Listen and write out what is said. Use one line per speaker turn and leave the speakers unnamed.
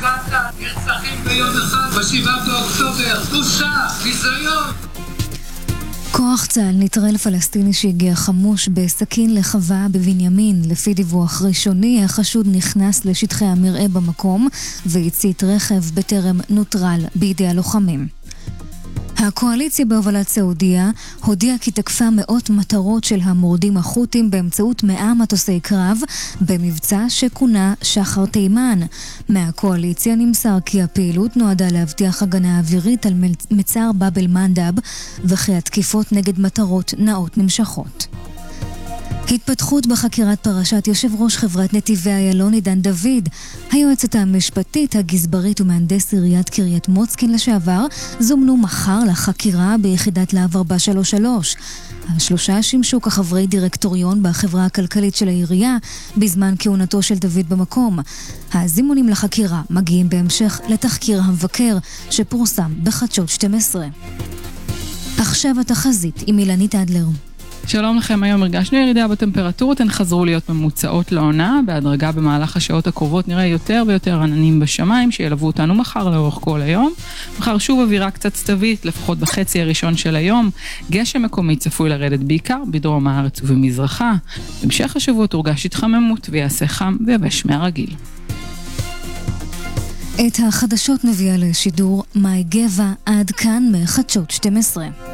נרצחים ביום אחד ב7 באוקטובר. בושה, ביזיון.
כוח צה"ל נטרל פלסטיני שהגיע חמוש בסכין לחווה בבנימין. לפי דיווח ראשוני, החשוד נכנס לשטחי המרעה במקום והצית רכב בטרם נוטרל בידי הלוחמים. הקואליציה בהובלת סעודיה הודיעה כי תקפה מאות מטרות של המורדים החות'ים באמצעות 100 מטוסי קרב במבצע שכונה שחר תימן. מהקואליציה נמסר כי הפעילות נועדה להבטיח הגנה אווירית על מצר באב אל-מנדב וכי התקיפות נגד מטרות נאות נמשכות. התפתחות בחקירת פרשת יושב ראש חברת נתיבי איילון עידן דוד. היועצת המשפטית, הגזברית ומהנדס עיריית קריית מוצקין לשעבר זומנו מחר לחקירה ביחידת להב 433. השלושה שימשו כחברי דירקטוריון בחברה הכלכלית של העירייה בזמן כהונתו של דוד במקום. הזימונים לחקירה מגיעים בהמשך לתחקיר המבקר שפורסם בחדשות 12. עכשיו התחזית עם אילנית אדלר.
שלום לכם, היום הרגשנו ירידה בטמפרטורות, הן חזרו להיות ממוצעות לעונה, בהדרגה במהלך השעות הקרובות נראה יותר ויותר עננים בשמיים שילוו אותנו מחר לאורך כל היום. מחר שוב אווירה קצת סתווית, לפחות בחצי הראשון של היום, גשם מקומי צפוי לרדת בעיקר בדרום הארץ ובמזרחה. בהמשך השבוע תורגש התחממות ויעשה חם ויבש מהרגיל.
את החדשות מביאה לשידור מאי גבע, עד כאן מחדשות 12.